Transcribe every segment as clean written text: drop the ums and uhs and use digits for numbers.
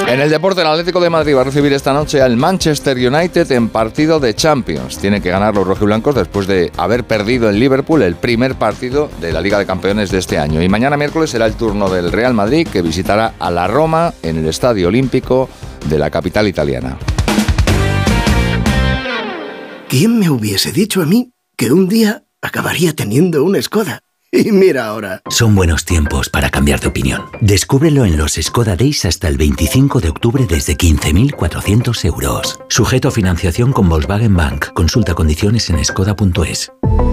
En el deporte, el Atlético de Madrid va a recibir esta noche al Manchester United en partido de Champions. Tiene que ganar los rojiblancos después de haber perdido en Liverpool el primer partido de la Liga de Campeones de este año. Y mañana miércoles será el turno del Real Madrid, que visitará a la Roma en el Estadio Olímpico de la capital italiana. ¿Quién me hubiese dicho a mí que un día acabaría teniendo un Skoda? Y mira ahora. Son buenos tiempos para cambiar de opinión. Descúbrelo en los Skoda Days hasta el 25 de octubre desde 15.400 euros. Sujeto a financiación con Volkswagen Bank. Consulta condiciones en skoda.es.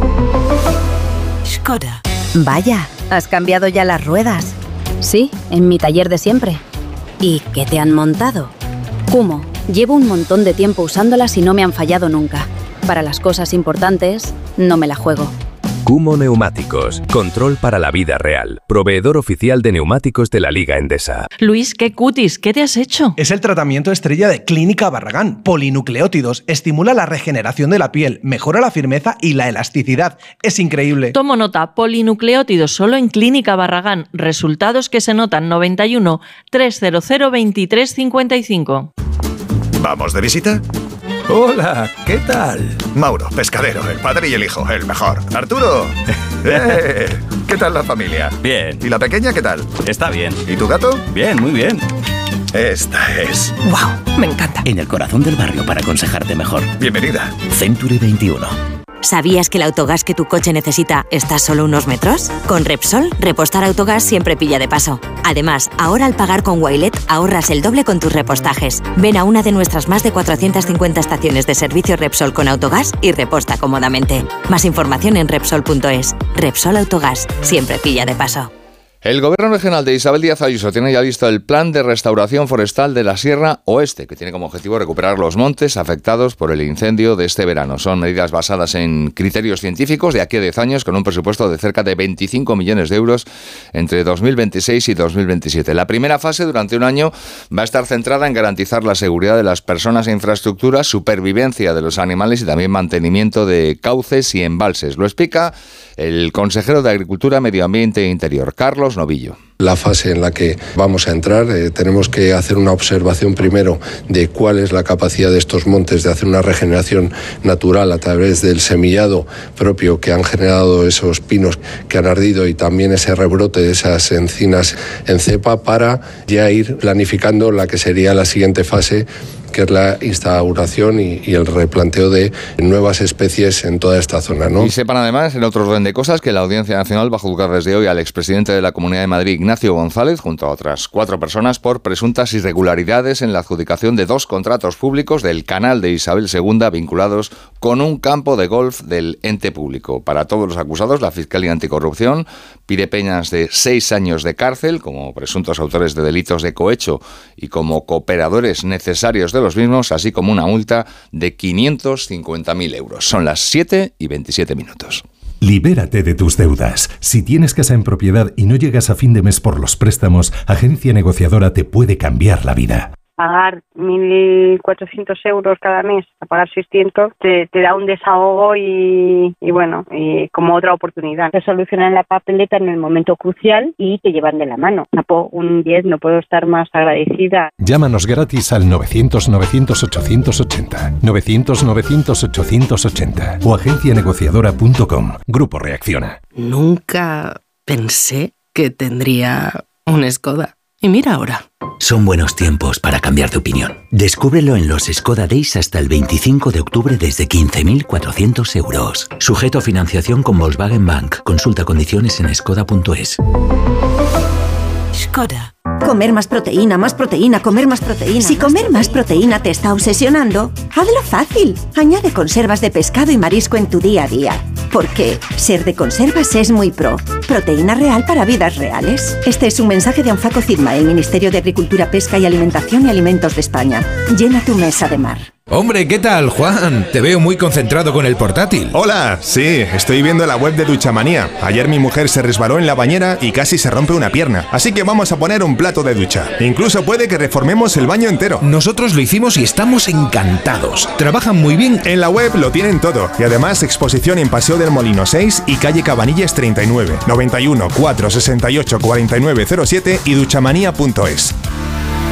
Skoda. Vaya, ¿has cambiado ya las ruedas? Sí, en mi taller de siempre. ¿Y qué te han montado? Kummo. Llevo un montón de tiempo usándolas y no me han fallado nunca. Para las cosas importantes, no me la juego. Kummo Neumáticos. Control para la vida real. Proveedor oficial de neumáticos de la Liga Endesa. Luis, qué cutis, ¿qué te has hecho? Es el tratamiento estrella de Clínica Barragán. Polinucleótidos. Estimula la regeneración de la piel, mejora la firmeza y la elasticidad. Es increíble. Tomo nota. Polinucleótidos solo en Clínica Barragán. Resultados que se notan. 91 300 23 55. ¿Vamos de visita? Hola, ¿qué tal? Mauro, pescadero, el padre y el hijo, el mejor. Arturo, ¿qué tal la familia? Bien. ¿Y la pequeña qué tal? Está bien. ¿Y tu gato? Bien, muy bien. Esta es... ¡Wow! Me encanta. En el corazón del barrio para aconsejarte mejor. Bienvenida. Century 21. ¿Sabías que el autogás que tu coche necesita está a solo unos metros? Con Repsol, repostar autogás siempre pilla de paso. Además, ahora al pagar con Wilet ahorras el doble con tus repostajes. Ven a una de nuestras más de 450 estaciones de servicio Repsol con autogás y reposta cómodamente. Más información en Repsol.es. Repsol Autogás, siempre pilla de paso. El Gobierno regional de Isabel Díaz Ayuso tiene ya listo el plan de restauración forestal de la Sierra Oeste, que tiene como objetivo recuperar los montes afectados por el incendio de este verano. Son medidas basadas en criterios científicos de aquí a 10 años, con un presupuesto de cerca de 25 millones de euros entre 2026 y 2027. La primera fase, durante un año, va a estar centrada en garantizar la seguridad de las personas e infraestructuras, supervivencia de los animales y también mantenimiento de cauces y embalses. Lo explica el consejero de Agricultura, Medio Ambiente e Interior, Carlos Novillo. La fase en la que vamos a entrar, tenemos que hacer una observación primero de cuál es la capacidad de estos montes de hacer una regeneración natural a través del semillado propio que han generado esos pinos que han ardido y también ese rebrote de esas encinas en cepa, para ya ir planificando la que sería la siguiente fase, que es la instauración y el replanteo de nuevas especies en toda esta zona, ¿no? Y sepan además, en otro orden de cosas, que la Audiencia Nacional va a juzgar desde hoy al expresidente de la Comunidad de Madrid, Ignacio González, junto a otras 4 personas, por presuntas irregularidades en la adjudicación de 2 contratos públicos del canal de Isabel II vinculados con un campo de golf del ente público. Para todos los acusados, la Fiscalía Anticorrupción pide penas de 6 años de cárcel como presuntos autores de delitos de cohecho y como cooperadores necesarios de los mismos, así como una multa de 550.000 euros. Son las 7:27. Libérate de tus deudas. Si tienes casa en propiedad y no llegas a fin de mes por los préstamos, Agencia Negociadora te puede cambiar la vida. Pagar 1.400 euros cada mes, a pagar 600, te da un desahogo y bueno, y como otra oportunidad. Te solucionan la papeleta en el momento crucial y te llevan de la mano. Un 10, no puedo estar más agradecida. Llámanos gratis al 900-900-880, 900-900-880 o agencianegociadora.com. Grupo Reacciona. Nunca pensé que tendría un Skoda. Y mira ahora. Son buenos tiempos para cambiar de opinión. Descúbrelo en los Skoda Days hasta el 25 de octubre desde 15.400 euros. Sujeto a financiación con Volkswagen Bank. Consulta condiciones en skoda.es. Skoda. Comer más proteína, comer más proteína. Si comer más proteína te está obsesionando, hazlo fácil. Añade conservas de pescado y marisco en tu día a día. Porque ser de conservas es muy pro. Proteína real para vidas reales. Este es un mensaje de Anfaco Sigma, el Ministerio de Agricultura, Pesca y Alimentación y Alimentos de España. Llena tu mesa de mar. Hombre, ¿qué tal, Juan? Te veo muy concentrado con el portátil. Hola, sí, estoy viendo la web de Duchamanía. Ayer mi mujer se resbaló en la bañera y casi se rompe una pierna. Así que vamos a poner un plato de ducha. Incluso puede que reformemos el baño entero. Nosotros lo hicimos y estamos encantados. Trabajan muy bien. En la web lo tienen todo. Y además exposición en Paseo del Molino 6 y calle Cabanillas 39. 91 468 4907 y duchamanía.es.